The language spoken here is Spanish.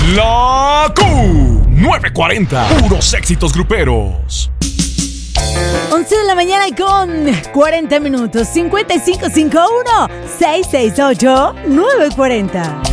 La Q940. Puros éxitos gruperos. 11 de la mañana con 40 minutos. 5551-668-940.